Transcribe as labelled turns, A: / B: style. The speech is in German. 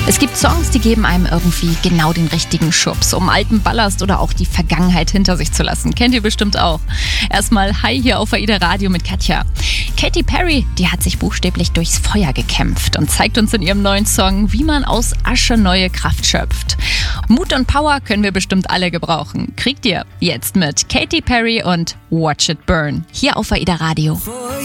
A: Es gibt Songs, die geben einem irgendwie genau den richtigen Schubs, um alten Ballast oder auch die Vergangenheit hinter sich zu lassen. Kennt ihr bestimmt auch. Erstmal Hi hier auf AIDA Radio mit Katja. Katy Perry, die hat sich buchstäblich durchs Feuer gekämpft und zeigt uns in ihrem neuen Song, wie man aus Asche neue Kraft schöpft. Mut und Power können wir bestimmt alle gebrauchen. Kriegt ihr jetzt mit Katy Perry und Watch It Burn hier auf AIDA Radio.
B: For